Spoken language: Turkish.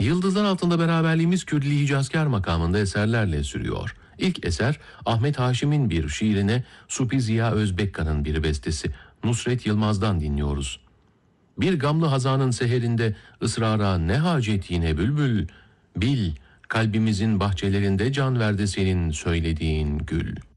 Yıldızlar altında beraberliğimiz Kürdili Hicazkar makamında eserlerle sürüyor. İlk eser Ahmet Haşim'in bir şiirine Supi Ziya Özbekkan'ın bir bestesi Nusret Yılmaz'dan dinliyoruz. Bir gamlı hazanın seherinde ısrara ne hacet yine bülbül, bil kalbimizin bahçelerinde can verdi senin söylediğin gül.